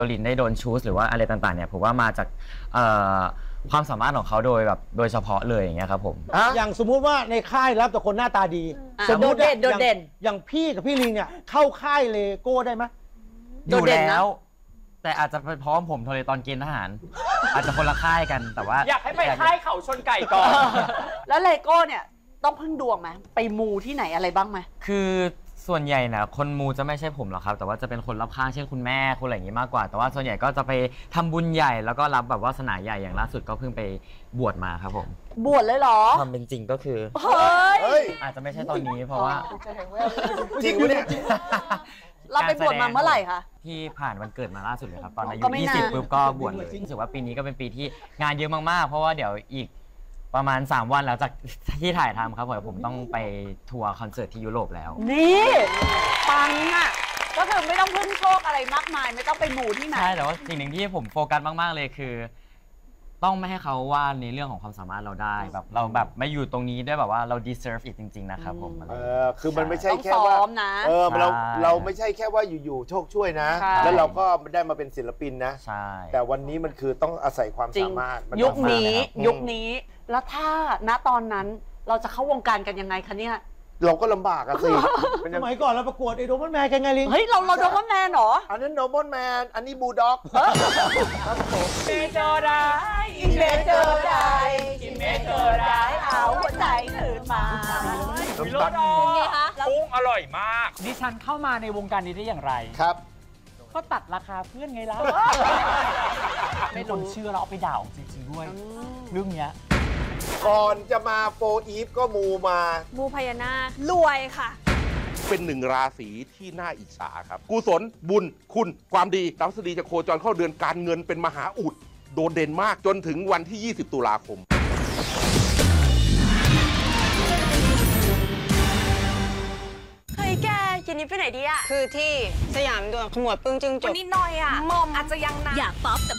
ตัวลินได้โดนชูสหรือว่าอะไรต่างๆเนี่ยผมว่ามาจากความสามารถของเขาโดยเฉพาะเลยอย่างเงี้ยครับผมอย่างสมมุติว่าในค่ายรับแต่คนหน้าตาดีสมมติโดดเด่นอย่างพี่กับพี่ลิงเนี่ยเข้าค่ายเลโก้ได้ไหมอยู่แล้วแต่อาจจะไปพร้อมผมโทรเลยตอนเกณฑ์ทหาร อาจจะคนละค่ายกันแต่ว่าอยากให้ไปค่ายเขาชนไก่ก่อนแล้วเลโก้เนี่ยต้องพึ่งดวงไหมไปมูที่ไหนอะไรบ้างไหมคือส่วนใหญ่นะคนมูจะไม่ใช่ผมหรอกครับแต่ว่าจะเป็นคนรอบข้างเช่นคุณแม่คนอะไรอย่างนี้มากกว่าแต่ว่าส่วนใหญ่ก็จะไปทำบุญใหญ่แล้วก็รับแบบวาสนาใหญ่อย่างล่าสุดก็เพิ่งไปบวชมาครับผมบวชเลยเหรอความเป็นจริงก็คือเฮ้ยอาจจะไม่ใช่ตอนนี้เพราะว่าจริงวะเนี่ยเราไปบวชมาเมื่อไหร่คะที่ผ่านวันเกิดมาล่าสุดเลยครับตอนอายุก็ไม่นาน 20ปุ๊บก็บวชเลยรู้สึกว่าปีนี้ก็เป็นปีที่งานเยอะมากๆเพราะว่าเดี๋ยวอีกประมาณ3 วันแล้วจากที่ถ่ายทำครับผมต้องไปทัวร์คอนเสิร์ตที่ยุโรปแล้วนี่ปังอ่ะก็คือไม่ต้องพึ่งโชคอะไรมากมายไม่ต้องไปหมู่ที่ไหนใช่แต่ว่าสิ่งหนึ่งที่ผมโฟกัสมากๆเลยคือ ต้องไม่ให้เขาว่าในเรื่องของความสามารถเราได้แบบเราแบบไม่อยู่ตรงนี้ด้วยแบบว่าเรา deserve it จริงๆนะครับผมคือมันไม่ใช่แค่ว่าเราไม่ใช่แค่ว่าอยู่ๆโชคช่วยนะแล้วเราก็ได้มาเป็นศิลปินนะใช่แต่วันนี้มันคือต้องอาศัยความสามารถยุคนี้แล้วถ้าณตอนนั้นเราจะเข้าวงการกันยังไงคะเนี่ยเราก็ลำบากอะสิสมัยก่อนเราประกวดไอ้โดมอนแมนกันไงลิงเฮ้ยเราโดมอนแมนเหรออันนั้นโดมอนแมนอันนี้บูลด็อกครับผมเมเจอร์ได้อินเมเจอร์ได้อินเมเจอร์ได้เอาหัวใจคืนมาวิโรจน์ไงคะกุ้งอร่อยมากดิฉันเข้ามาในวงการนี้ได้อย่างไรครับก็ตัดราคาเพื่อนไงล่ะไม่คนเชื่อเราเอาไปด่าจริงๆด้วยเรื่องเนี้ยก่อนจะมาโฟอีฟก็มูพญานาครวยค่ะเป็นหนึ่งราศีที่น่าอิจฉาครับกุศลบุญคุณความดีดาวพฤหัสบดีจะโคจรเข้าเดือนการเงินเป็นมหาอุดโดดเด่นมากจนถึงวันที่ 20 ตุลาคมเฮ้ยแกกินนี้ไปไหนดีอะคือที่สยามด่วนขมวดปึ้งจึงจบวันนี้น้อยอะมอมอาจจะยังนะอยากป๊อปแต่